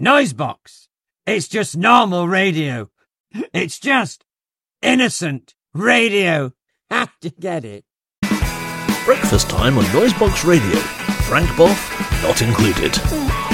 Noisebox. It's just normal radio. It's just innocent radio. Have to get it. Breakfast time on Noisebox Radio. Frank Boff not included.